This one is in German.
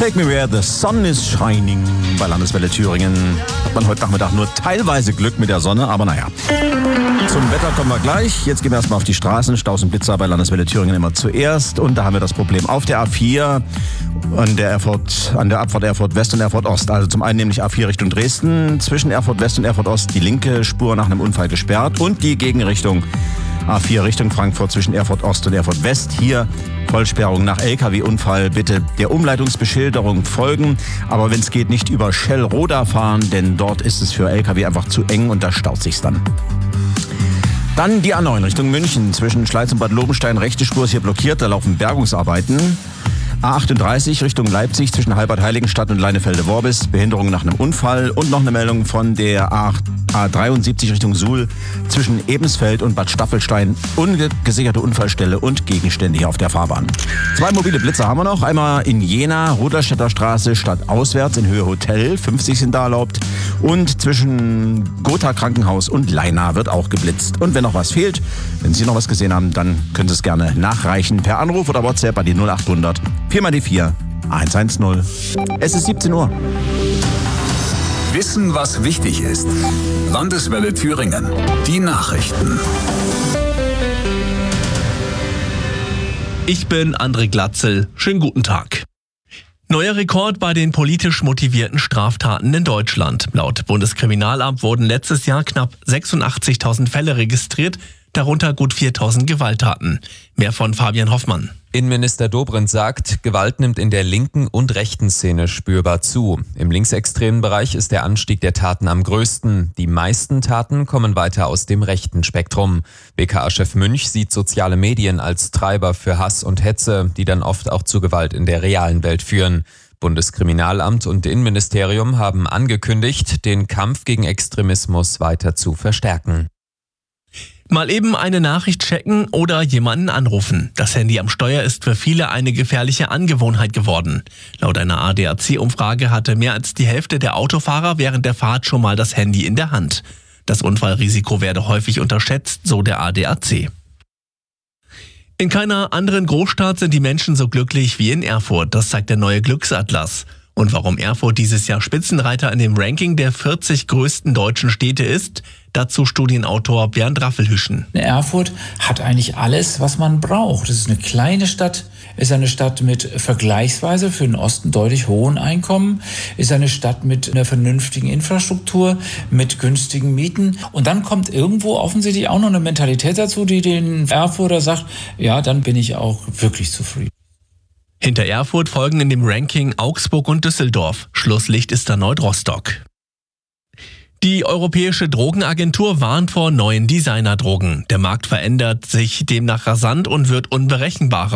Take me where the sun is shining bei Landeswelle Thüringen. Hat man heute Nachmittag nur teilweise Glück mit der Sonne, aber naja. Zum Wetter kommen wir gleich. Jetzt gehen wir erstmal auf die Straßen. Staus und Blitzer bei Landeswelle Thüringen immer zuerst. Und da haben wir das Problem auf der A4 an der Abfahrt Erfurt West und Erfurt Ost. Also zum einen nämlich A4 Richtung Dresden. Zwischen Erfurt West und Erfurt Ost die linke Spur nach einem Unfall gesperrt. Und die Gegenrichtung A4 Richtung Frankfurt zwischen Erfurt Ost und Erfurt West. Hier Vollsperrung nach LKW-Unfall. Bitte der Umleitungsbeschilderung folgen. Aber wenn es geht, nicht über Schellroda fahren, denn dort ist es für LKW einfach zu eng und da staut sich's dann. Dann die A9 Richtung München. Zwischen Schleiz und Bad Lobenstein rechte Spur ist hier blockiert. Da laufen Bergungsarbeiten. A38 Richtung Leipzig zwischen Halbert-Heiligenstadt und Leinefelde-Worbis. Behinderung nach einem Unfall. Und noch eine Meldung von der A73 Richtung Suhl zwischen Ebensfeld und Bad Staffelstein. Ungesicherte Unfallstelle und Gegenstände hier auf der Fahrbahn. 2 mobile Blitzer haben wir noch. Einmal in Jena, Rudolstädter Straße, stadtauswärts in Höhe Hotel. 50 sind da erlaubt. Und zwischen Gotha Krankenhaus und Leina wird auch geblitzt. Und wenn noch was fehlt, wenn Sie noch was gesehen haben, dann können Sie es gerne nachreichen per Anruf oder WhatsApp an die 0800 4x4 110. Es ist 17 Uhr. Wissen, was wichtig ist. Landeswelle Thüringen. Die Nachrichten. Ich bin André Glatzel. Schönen guten Tag. Neuer Rekord bei den politisch motivierten Straftaten in Deutschland. Laut Bundeskriminalamt wurden letztes Jahr knapp 86.000 Fälle registriert, darunter gut 4.000 Gewalttaten. Mehr von Fabian Hoffmann. Innenminister Dobrindt sagt, Gewalt nimmt in der linken und rechten Szene spürbar zu. Im linksextremen Bereich ist der Anstieg der Taten am größten. Die meisten Taten kommen weiter aus dem rechten Spektrum. BKA-Chef Münch sieht soziale Medien als Treiber für Hass und Hetze, die dann oft auch zu Gewalt in der realen Welt führen. Bundeskriminalamt und Innenministerium haben angekündigt, den Kampf gegen Extremismus weiter zu verstärken. Mal eben eine Nachricht checken oder jemanden anrufen. Das Handy am Steuer ist für viele eine gefährliche Angewohnheit geworden. Laut einer ADAC-Umfrage hatte mehr als die Hälfte der Autofahrer während der Fahrt schon mal das Handy in der Hand. Das Unfallrisiko werde häufig unterschätzt, so der ADAC. In keiner anderen Großstadt sind die Menschen so glücklich wie in Erfurt. Das zeigt der neue Glücksatlas. Und warum Erfurt dieses Jahr Spitzenreiter in dem Ranking der 40 größten deutschen Städte ist, dazu Studienautor Bernd Raffelhüschen. Erfurt hat eigentlich alles, was man braucht. Es ist eine kleine Stadt, ist eine Stadt mit vergleichsweise für den Osten deutlich hohen Einkommen, ist eine Stadt mit einer vernünftigen Infrastruktur, mit günstigen Mieten. Und dann kommt irgendwo offensichtlich auch noch eine Mentalität dazu, die den Erfurter sagt, ja, dann bin ich auch wirklich zufrieden. Hinter Erfurt folgen in dem Ranking Augsburg und Düsseldorf. Schlusslicht ist erneut Rostock. Die Europäische Drogenagentur warnt vor neuen Designerdrogen. Der Markt verändert sich demnach rasant und wird unberechenbarer.